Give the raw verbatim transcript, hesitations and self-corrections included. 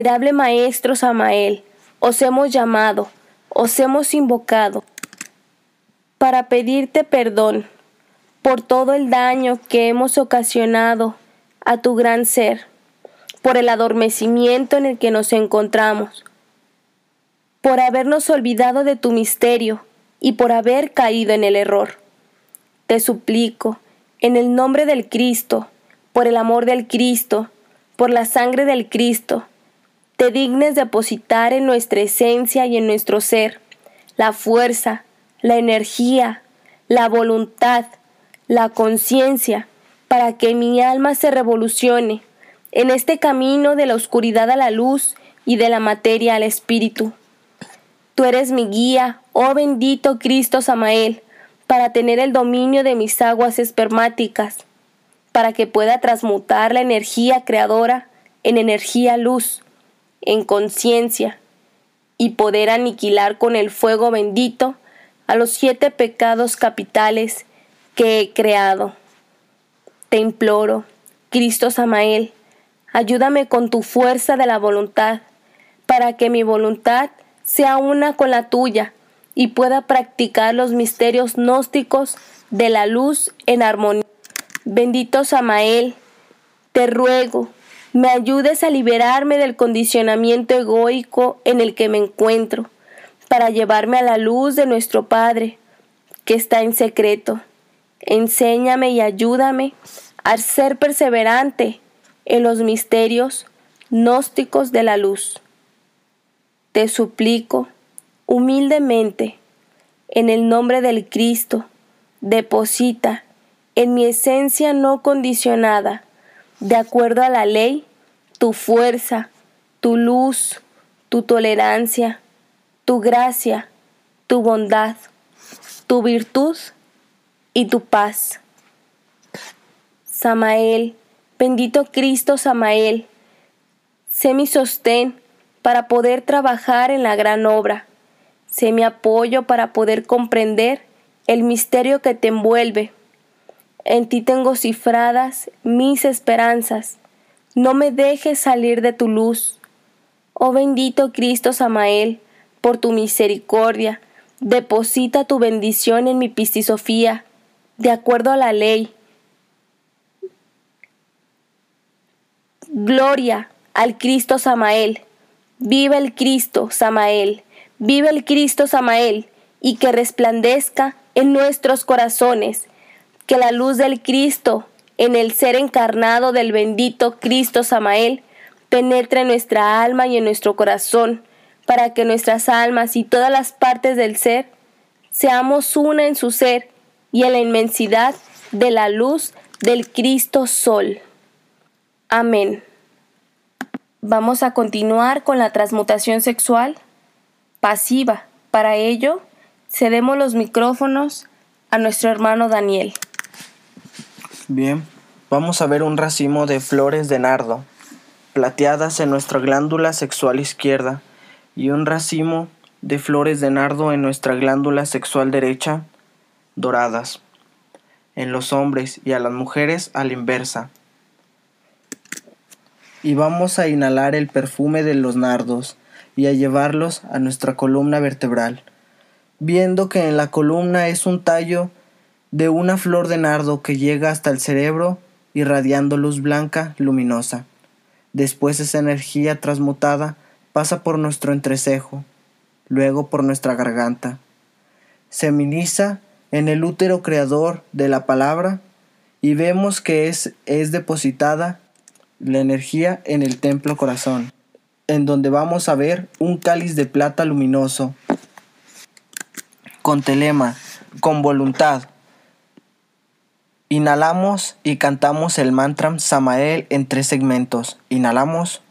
Venerable Maestro Samael, os hemos llamado, os hemos invocado para pedirte perdón por todo el daño que hemos ocasionado a tu gran ser, por el adormecimiento en el que nos encontramos, por habernos olvidado de tu misterio y por haber caído en el error. Te suplico, en el nombre del Cristo, por el amor del Cristo, por la sangre del Cristo, te dignes depositar en nuestra esencia y en nuestro ser la fuerza, la energía, la voluntad, la conciencia, para que mi alma se revolucione en este camino de la oscuridad a la luz y de la materia al espíritu. Tú eres mi guía, oh bendito Cristo Samael, para tener el dominio de mis aguas espermáticas, para que pueda transmutar la energía creadora en energía luz, en conciencia, y poder aniquilar con el fuego bendito a los siete pecados capitales que he creado. Te imploro, Cristo Samael, ayúdame con tu fuerza de la voluntad, para que mi voluntad sea una con la tuya y pueda practicar los misterios gnósticos de la luz en armonía. Bendito Samael, te ruego, me ayudes a liberarme del condicionamiento egoico en el que me encuentro, para llevarme a la luz de nuestro Padre, que está en secreto. Enséñame y ayúdame a ser perseverante en los misterios gnósticos de la luz. Te suplico, humildemente, en el nombre del Cristo, deposita en mi esencia no condicionada, de acuerdo a la ley, tu fuerza, tu luz, tu tolerancia, tu gracia, tu bondad, tu virtud y tu paz. Samael, bendito Cristo Samael, sé mi sostén para poder trabajar en la gran obra. Sé mi apoyo para poder comprender el misterio que te envuelve. En ti tengo cifradas mis esperanzas. No me dejes salir de tu luz. Oh bendito Cristo Samael, por tu misericordia, deposita tu bendición en mi pistisofía, de acuerdo a la ley. Gloria al Cristo Samael. Viva el Cristo Samael. Viva el Cristo Samael, y que resplandezca en nuestros corazones. Que la luz del Cristo, en el ser encarnado del bendito Cristo Samael, penetre en nuestra alma y en nuestro corazón, para que nuestras almas y todas las partes del ser seamos una en su ser y en la inmensidad de la luz del Cristo Sol. Amén. Vamos a continuar con la transmutación sexual pasiva. Para ello, cedemos los micrófonos a nuestro hermano Daniel. Bien, vamos a ver un racimo de flores de nardo, plateadas en nuestra glándula sexual izquierda, y un racimo de flores de nardo en nuestra glándula sexual derecha, doradas, en los hombres y a las mujeres a la inversa. Y vamos a inhalar el perfume de los nardos y a llevarlos a nuestra columna vertebral, viendo que en la columna es un tallo de una flor de nardo que llega hasta el cerebro irradiando luz blanca luminosa. Después esa energía transmutada pasa por nuestro entrecejo, luego por nuestra garganta. Se ministra en el útero creador de la palabra y vemos que es, es depositada la energía en el templo corazón, en donde vamos a ver un cáliz de plata luminoso, con telema, con voluntad. Inhalamos y cantamos el mantra Samael en tres segmentos. Inhalamos.